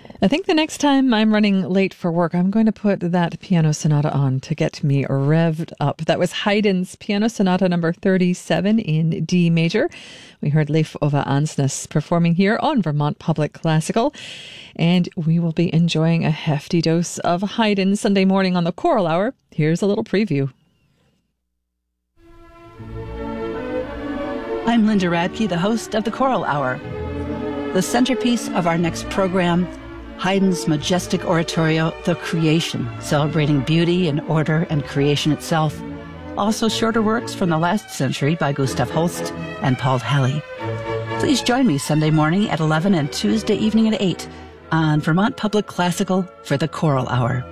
I think the next time I'm running late for work, I'm going to put that piano sonata on to get me revved up. That was Haydn's Piano Sonata number 37 in D major. We heard Leif Ove Ansnes performing here on Vermont Public Classical. And we will be enjoying a hefty dose of Haydn Sunday morning on the Choral Hour. Here's a little preview. I'm Linda Radke, the host of the Choral Hour. The centerpiece of our next program, Haydn's majestic oratorio, The Creation, celebrating beauty and order and creation itself. Also shorter works from the last century by Gustav Holst and Paul Halley. Please join me Sunday morning at 11 and Tuesday evening at 8 on Vermont Public Classical for the Choral Hour.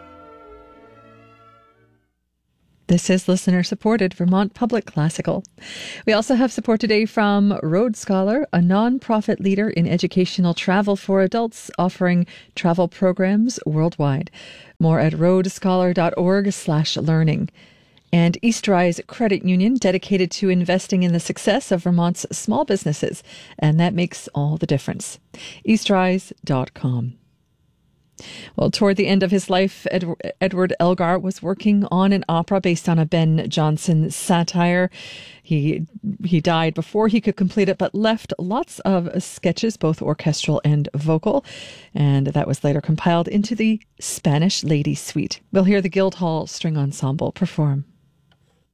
This is listener-supported Vermont Public Classical. We also have support today from Road Scholar, a non-profit leader in educational travel for adults, offering travel programs worldwide. More at roadscholar.org/learning. And Eastrise Credit Union, dedicated to investing in the success of Vermont's small businesses. And that makes all the difference. Eastrise.com. Well, toward the end of his life, Edward Elgar was working on an opera based on a Ben Jonson satire. He died before he could complete it, but left lots of sketches, both orchestral and vocal, and that was later compiled into the Spanish Lady Suite. We'll hear the Guildhall String Ensemble perform.